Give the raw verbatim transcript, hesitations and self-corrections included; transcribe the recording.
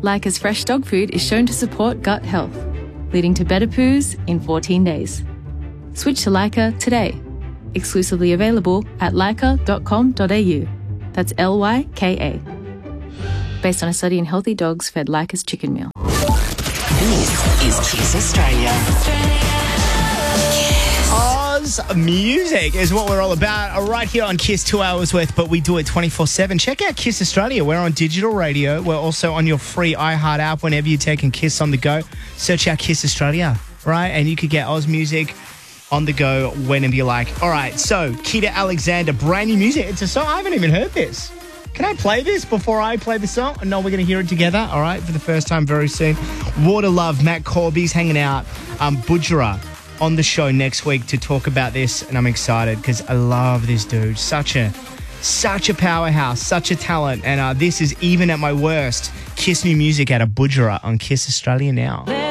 Leica's fresh dog food is shown to support gut health, leading to better poos in fourteen days. Switch to Leica today. Exclusively available at leica dot com dot a u. That's L Y K A. Based on a study in healthy dogs fed Leica's chicken meal. This is Kiss Australia. Oz music is what we're all about right here on Kiss, two hours worth, but we do it twenty-four seven. Check out Kiss Australia. We're on digital radio. We're also on your free iHeart app whenever you're taking Kiss on the go. Search out Kiss Australia, right? And you could get Oz music on the go whenever you like. All right, so Kita Alexander, brand new music. It's a song. I haven't even heard this. Can I play this before I play the song? No, we're going to hear it together, all right, for the first time very soon. Water Love, Matt Corby's hanging out. Um, Budgerah on the show next week to talk about this, and I'm excited because I love this dude. Such a, such a powerhouse, such a talent, and uh, this is even at my worst. Kiss new music out of Budgerah on Kiss Australia now.